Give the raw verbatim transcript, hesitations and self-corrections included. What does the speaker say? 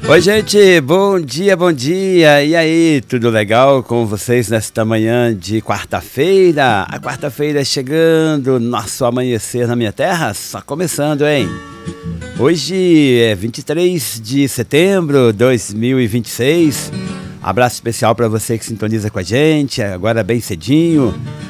Oi, gente, bom dia, bom dia. E aí, tudo legal com vocês nesta manhã de quarta-feira? A quarta-feira chegando, nosso amanhecer na minha terra, só começando, hein? Hoje é vinte e três de setembro de dois mil e vinte e seis. Abraço especial para você que sintoniza com a gente, agora bem cedinho.